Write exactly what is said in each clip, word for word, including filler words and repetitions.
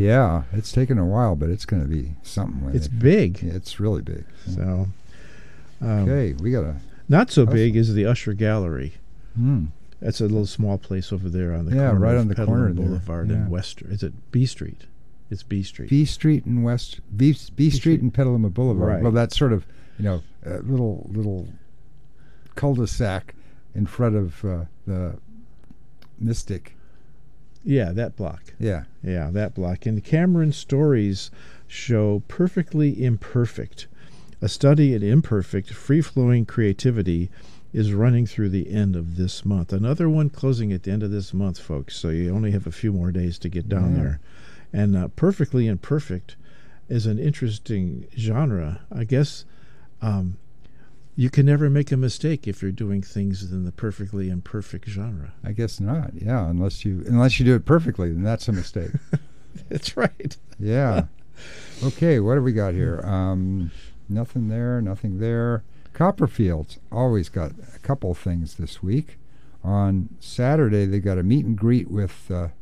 Yeah, it's taken a while, but it's going to be something. With It's it. big. Yeah, it's really big. So, um, okay, we got a. Not so big is the Usher Gallery. Hmm. That's a little small place over there on the yeah, corner right of on the Petaluma corner there. Boulevard Yeah. and Wester. Is it B Street? It's B Street. B Street and West B, B, B Street, Street and Petaluma Boulevard. Right. Well, that's sort of you know a little little cul-de-sac in front of uh, the Mystic. Yeah, that block. Yeah. Yeah, that block. And Cameron Stories show Perfectly Imperfect. A study in imperfect, free-flowing creativity is running through the end of this month. Another one closing at the end of this month, folks, so you only have a few more days to get down Yeah. there. And uh, Perfectly Imperfect is an interesting genre. I guess um, you can never make a mistake if you're doing things in the perfectly imperfect genre. I guess not. Yeah, unless you unless you do it perfectly, then that's a mistake. That's right. Yeah. Okay, what have we got here? Um, nothing there, nothing there. Copperfield's always got a couple things this week. On Saturday, they got a meet and greet with uh,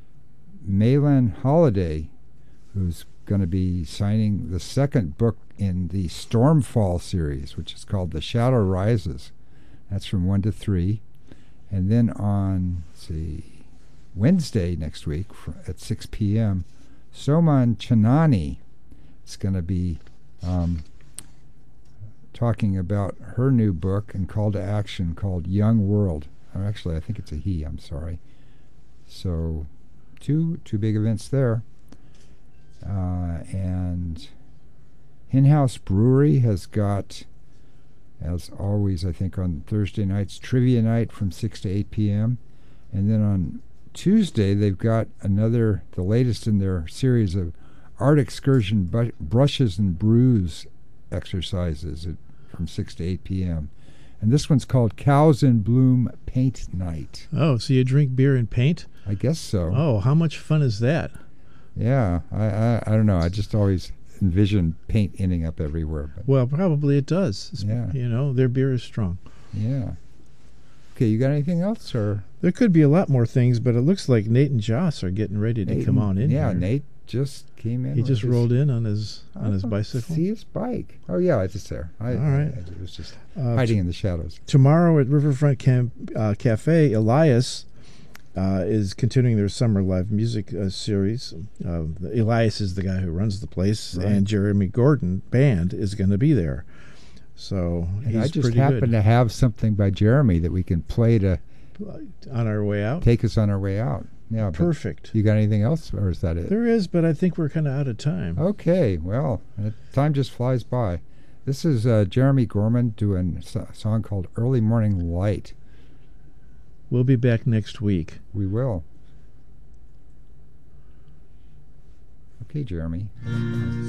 Malin Holiday, who's going to be signing the second book in the Stormfall series, which is called The Shadow Rises. That's from one to three. And then on, let's see, Wednesday next week at six p.m., Soman Chanani is going to be um, talking about her new book and call to action called Young World. Or actually, I think it's a he, I'm sorry. So, two two big events there. Uh, and Hen House Brewery has got, as always, I think on Thursday nights, trivia night from six to eight p.m. And then on Tuesday, they've got another, the latest in their series of art excursion bu- brushes and brews exercises at, from six to eight p.m. And this one's called Cows in Bloom Paint Night. Oh, so you drink beer and paint? I guess so. Oh, how much fun is that? Yeah, I, I I don't know. I just always envision paint ending up everywhere. But Well, probably it does. It's- Yeah. You know, their beer is strong. yeah. Okay, you got anything else, or There could be a lot more things, but it looks like Nate and Joss are getting ready to Nate come and- on in Yeah, here. Nate just came in. He with just his- rolled in on his on his I don't bicycle. See his bike. Oh yeah, it's just there. I, All right. I, it was just Uh, hiding in the shadows. Tomorrow at Riverfront Cam- uh, Cafe, Elias uh, is continuing their summer live music uh, series. Uh, Elias is the guy who runs the place, Right. and Jeremy Gordon Band is going to be there. So And he's I just pretty happen good. to have something by Jeremy that we can play to On our way out. take us on our way out. Yeah, but Perfect. you got anything else, or is that it? There is, but I think we're kind of out of time. Okay, well, uh, time just flies by. This is uh, Jeremy Gorman doing a so- song called Early Morning Light. We'll be back next week. We will. Okay, Jeremy.